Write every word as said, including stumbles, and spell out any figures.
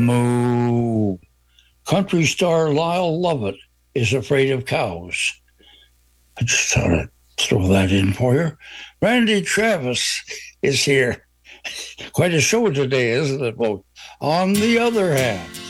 Moo. Country star Lyle Lovett is afraid of cows. I just thought I'd throw that in for you. Randy Travis is here. Quite a show today, isn't it, folks? On the other hand,